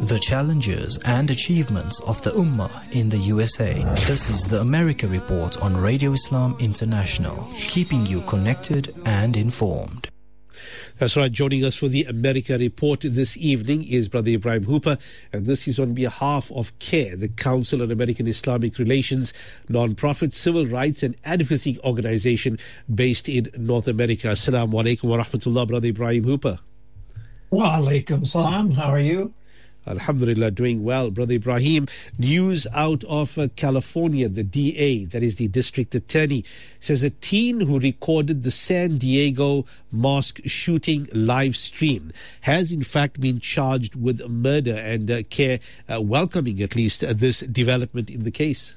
the challenges and achievements of the Ummah in the USA. This is the America Report on Radio Islam International, keeping you connected and informed. That's right. Joining us for the America Report this evening is Brother Ibrahim Hooper, and this is on behalf of CARE, the Council on American Islamic Relations, non-profit civil rights and advocacy organization based in North America. Assalamu alaikum wa rahmatullah, Brother Ibrahim Hooper. Wa alaikum salam. How are you? Alhamdulillah, doing well. Brother Ibrahim, news out of California, the DA, that is the district attorney, says a teen who recorded the San Diego mosque shooting live stream has in fact been charged with murder, and CARE welcoming at least this development in the case.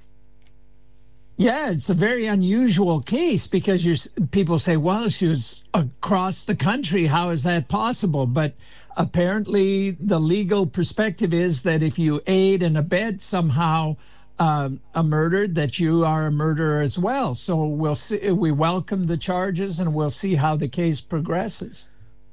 Yeah, it's a very unusual case because people say, well, she was across the country. How is that possible? But apparently the legal perspective is that if you aid and abet somehow a murder, that you are a murderer as well. So we'll see. We welcome the charges, and we'll see how the case progresses.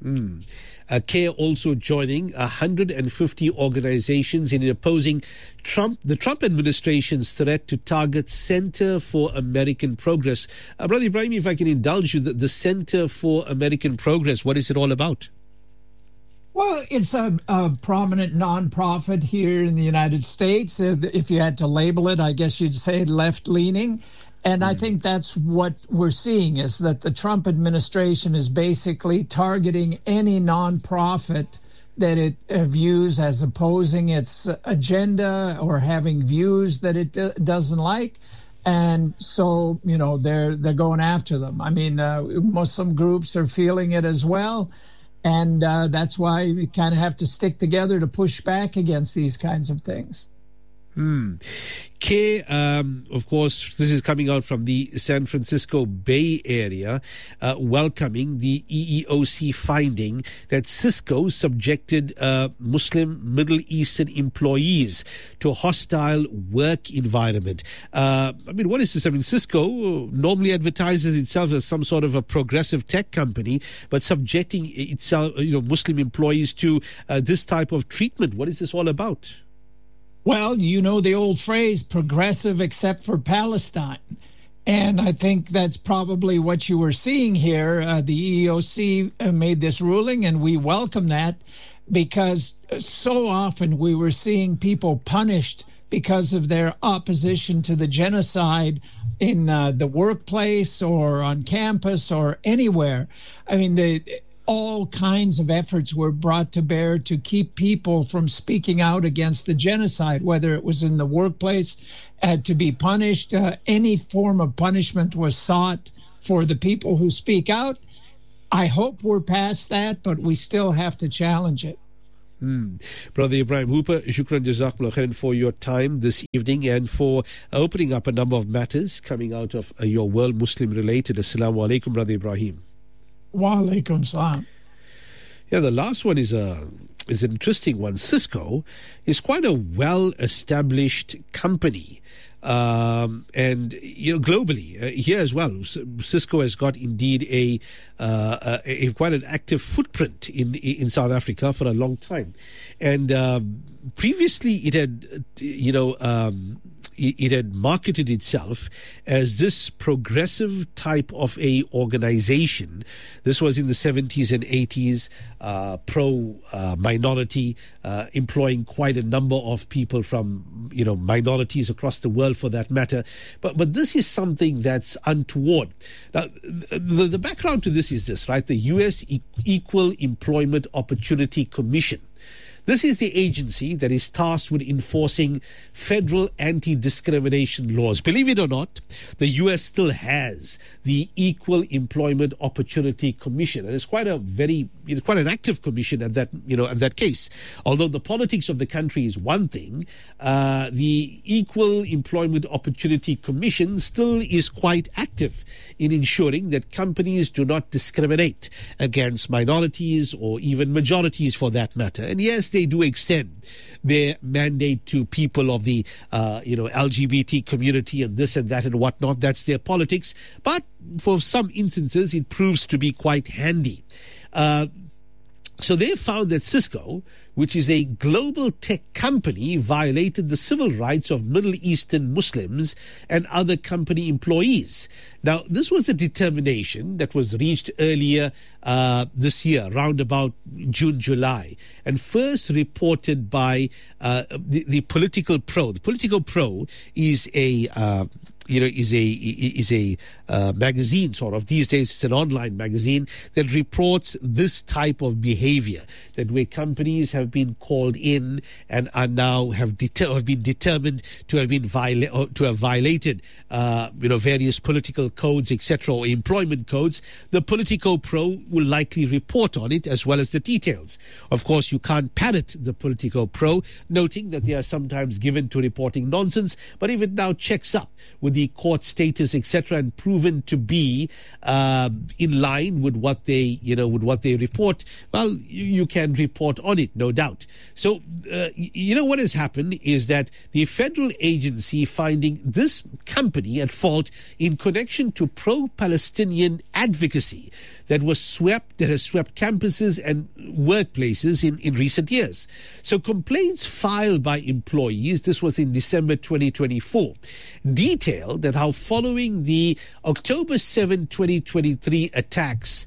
CARE also joining 150 organizations in opposing the Trump administration's threat to target Center for American Progress. Brother Ibrahim, if I can indulge you, the Center for American Progress, what is it all about? Well, it's a prominent nonprofit here in the United States. If you had to label it, I guess you'd say left-leaning. And I think that's what we're seeing, is that the Trump administration is basically targeting any nonprofit that it views as opposing its agenda or having views that it doesn't like. And so, you know, they're going after them. I mean, Muslim groups are feeling it as well. And that's why we kind of have to stick together to push back against these kinds of things. CARE, of course, this is coming out from the San Francisco Bay Area, welcoming the EEOC finding that Cisco subjected Muslim Middle Eastern employees to a hostile work environment. I mean, what is this? I mean, Cisco normally advertises itself as some sort of a progressive tech company, but subjecting itself, Muslim employees to this type of treatment. What is this all about? Well, you know the old phrase, progressive except for Palestine. And I think that's probably what you were seeing here. The EEOC made this ruling, and we welcome that, because so often we were seeing people punished because of their opposition to the genocide in the workplace or on campus or anywhere. I mean, all kinds of efforts were brought to bear to keep people from speaking out against the genocide, whether it was in the workplace, to be punished. Any form of punishment was sought for the people who speak out. I hope we're past that, but we still have to challenge it. Brother Ibrahim Hooper, shukran jazakumullah khairan for your time this evening and for opening up a number of matters coming out of your world Muslim related. Assalamu alaikum, Brother Ibrahim. Wa alaikum salam. Yeah, the last one is an interesting one. Cisco is quite a well-established company, and globally here as well. Cisco has got indeed a quite an active footprint in South Africa for a long time, and previously it had it had marketed itself as this progressive type of a organization. This was in the 70s and 80s, pro-minority, employing quite a number of people from, minorities across the world for that matter. But this is something that's untoward. Now, the background to this is this, right? The U.S. Equal Employment Opportunity Commission. This is the agency that is tasked with enforcing federal anti-discrimination laws. Believe it or not, the U.S. still has the Equal Employment Opportunity Commission, and it's quite an active commission at that case. Although the politics of the country is one thing, the Equal Employment Opportunity Commission still is quite active in ensuring that companies do not discriminate against minorities or even majorities for that matter. And yes, they do extend their mandate to people of the LGBT community and this and that and whatnot. That's their politics. But for some instances, it proves to be quite handy. So they found that Cisco, which is a global tech company, violated the civil rights of Middle Eastern Muslims and other company employees. Now, this was a determination that was reached earlier this year, around about June, July, and first reported by the Political Pro. The Political Pro is a magazine, sort of. These days, it's an online magazine that reports this type of behavior, that where companies have been called in and are now have been determined to have violated various political codes, etc., or employment codes. The Politico Pro will likely report on it as well as the details. Of course, you can't parrot the Politico Pro, noting that they are sometimes given to reporting nonsense, but if it now checks up with the court status, etc., and proven to be in line with what they report, well, you can report on it, no doubt. So, what has happened is that the federal agency finding this company at fault in connection to pro-Palestinian advocacy that has swept campuses and workplaces in recent years. So complaints filed by employees, this was in December 2024, detailed that how following the October 7, 2023 attacks,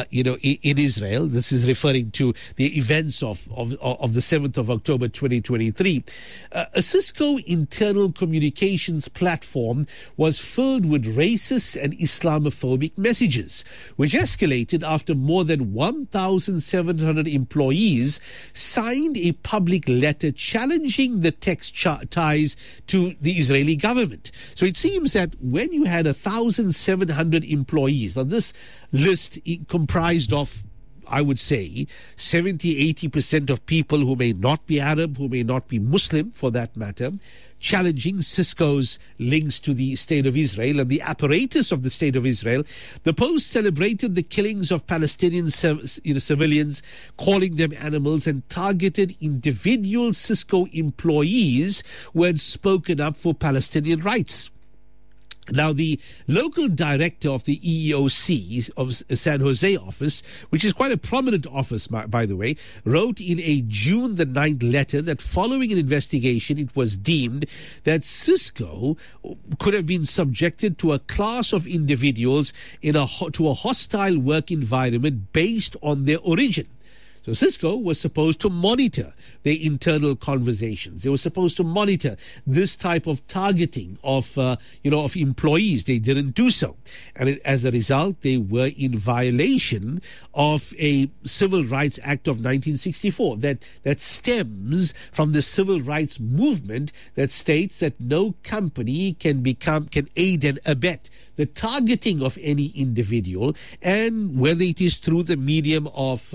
in Israel, this is referring to the events of the 7th of October 2023, a Cisco internal communications platform was filled with racist and Islamophobic messages, which escalated after more than 1,700 employees signed a public letter challenging the tech's ties to the Israeli government. So it seems that when you had 1,700 employees, now this list comprised of, I would say, 70-80% of people who may not be Arab, who may not be Muslim for that matter, challenging Cisco's links to the State of Israel and the apparatus of the State of Israel. The Post celebrated the killings of Palestinian civilians, calling them animals, and targeted individual Cisco employees who had spoken up for Palestinian rights. Now, the local director of the EEOC of San Jose office, which is quite a prominent office, by the way, wrote in a June the 9th letter that following an investigation, it was deemed that Cisco could have been subjected to a class of individuals to a hostile work environment based on their origin. So Cisco was supposed to monitor their internal conversations. They were supposed to monitor this type of targeting of employees. They didn't do so. And as a result, they were in violation of a Civil Rights Act of 1964 that stems from the civil rights movement that states that no company can aid and abet the targeting of any individual, and whether it is through the medium of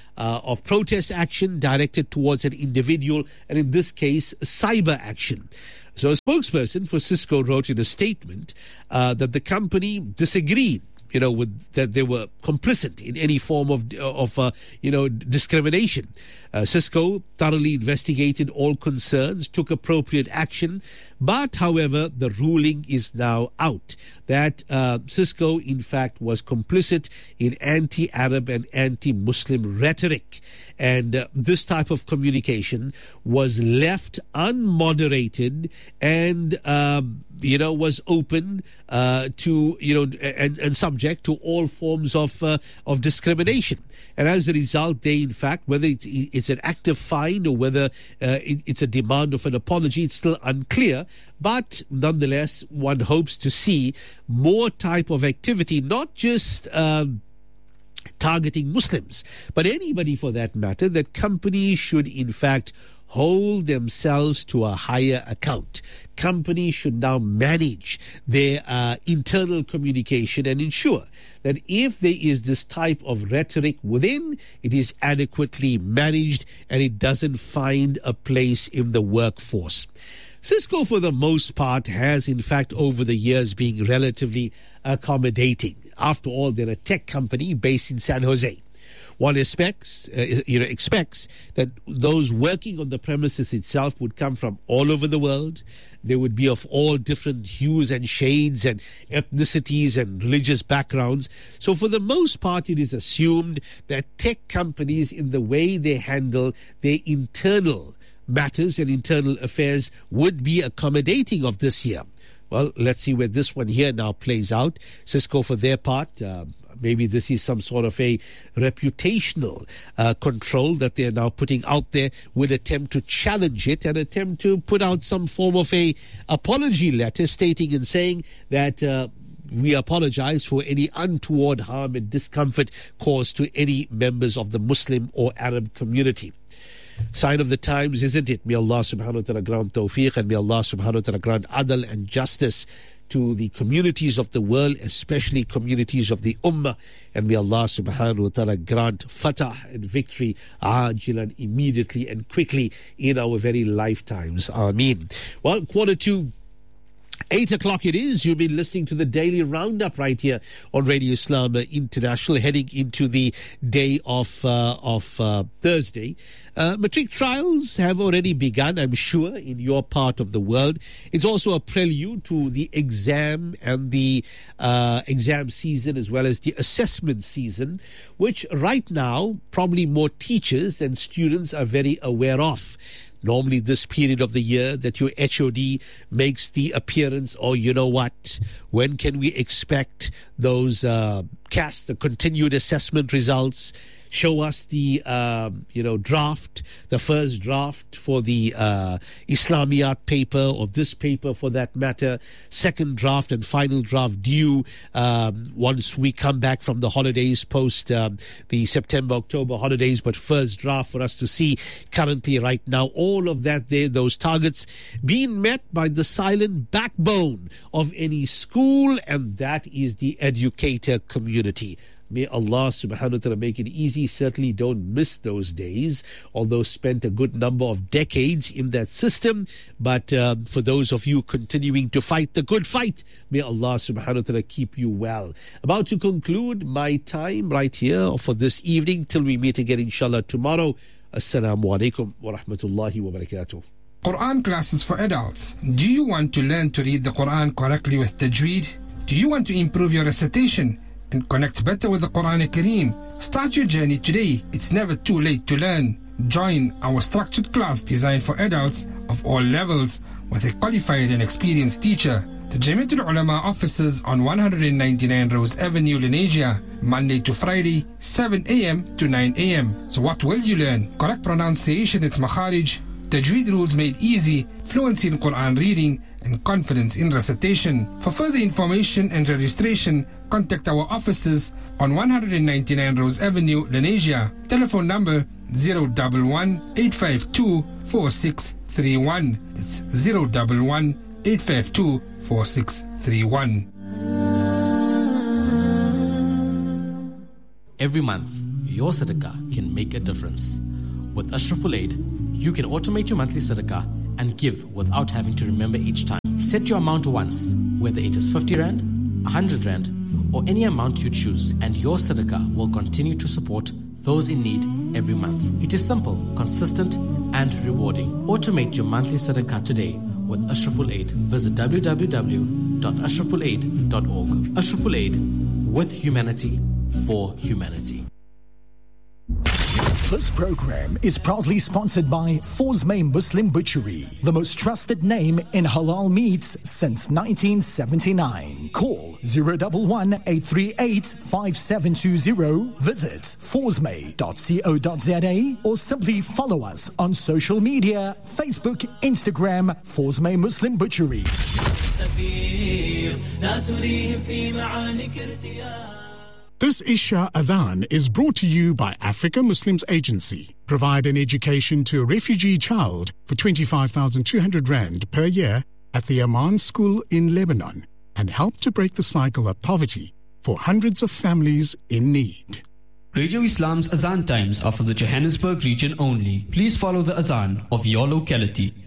protest action directed towards an individual, and in this case, cyber action. So a spokesperson for Cisco wrote in a statement that the company disagreed, with that they were complicit in any form of discrimination. Cisco thoroughly investigated all concerns, took appropriate action, but, however, the ruling is now out that Cisco, in fact, was complicit in anti-Arab and anti-Muslim rhetoric. And this type of communication was left unmoderated and, was open to, and subject to all forms of discrimination. And as a result, they, in fact, whether it's an active fine or whether it's a demand of an apology, it's still unclear. But nonetheless, one hopes to see more type of activity, not just targeting Muslims, but anybody for that matter, that companies should in fact hold themselves to a higher account. Companies should now manage their internal communication and ensure that if there is this type of rhetoric within, it is adequately managed and it doesn't find a place in the workforce. Cisco, for the most part, has, in fact, over the years been relatively accommodating. After all, they're a tech company based in San Jose. One expects that those working on the premises itself would come from all over the world. They would be of all different hues and shades and ethnicities and religious backgrounds. So for the most part, it is assumed that tech companies, in the way they handle their internal matters and internal affairs, would be accommodating of this here. Well, let's see where this one here now plays out. Cisco, for their part, maybe this is some sort of a reputational control that they're now putting out there, would attempt to challenge it and attempt to put out some form of a apology letter stating and saying that we apologize for any untoward harm and discomfort caused to any members of the Muslim or Arab community. Sign of the times, isn't it? May Allah subhanahu wa ta'ala grant tawfiq, and may Allah subhanahu wa ta'ala grant adl and justice to the communities of the world, especially communities of the ummah, and may Allah subhanahu wa ta'ala grant fatah and victory ajilan, immediately and quickly in our very lifetimes. Ameen. Well, 8 o'clock it is. You've been listening to the Daily Roundup right here on Radio Islam International, heading into the day of Thursday. Matric trials have already begun, I'm sure, in your part of the world. It's also a prelude to the exam and the exam season, as well as the assessment season, which right now probably more teachers than students are very aware of. Normally this period of the year that your HOD makes the appearance, or you know what, when can we expect those CAS, the continued assessment results? Show us the, draft, the first draft for the Islamiyat paper, or this paper for that matter. Second draft and final draft due once we come back from the holidays, post the September-October holidays. But first draft for us to see currently right now. All of that there, those targets being met by the silent backbone of any school, and that is the educator community. May Allah subhanahu wa ta'ala make it easy. Certainly don't miss those days, although spent a good number of decades in that system. But for those of you continuing to fight the good fight, may Allah subhanahu wa ta'ala keep you well. About to conclude my time right here for this evening till we meet again inshallah tomorrow. Assalamu alaikum wa rahmatullahi wa barakatuh. Quran classes for adults. Do you want to learn to read the Quran correctly with tajweed? Do you want to improve your recitation and connect better with the Quran Kareem? Start your journey today. It's never too late to learn. Join our structured class designed for adults of all levels with a qualified and experienced teacher. The Jamiatul Ulama offices on 199 Rose Avenue, Lenasia, Monday to Friday, 7 a.m. to 9 a.m. So what will you learn? Correct pronunciation, its makharij, tajweed rules made easy, fluency in Quran reading, and confidence in recitation. For further information and registration, contact our offices on 199 Rose Avenue, Lenasia. Telephone number 011-852-4631. That's 011-852-4631. Every month, your sadaqah can make a difference. With Ashraful Aid, you can automate your monthly sadaqah and give without having to remember each time. Set your amount once, whether it is 50 Rand, 100 Rand, or any amount you choose, and your sadaqah will continue to support those in need every month. It is simple, consistent, and rewarding. Automate your monthly sadaqah today with Ashraful Aid. Visit www.ashrafulaid.org. Ashraful Aid, with humanity, for humanity. This program is proudly sponsored by Fawzmay Muslim Butchery, the most trusted name in halal meats since 1979. Call 011-838-5720. Visit fawzmay.co.za or simply follow us on social media, Facebook, Instagram, Fawzmay Muslim Butchery. This Isha Adhan is brought to you by Africa Muslims Agency. Provide an education to a refugee child for 25,200 Rand per year at the Aman School in Lebanon and help to break the cycle of poverty for hundreds of families in need. Radio Islam's Azan times are for the Johannesburg region only. Please follow the Azan of your locality.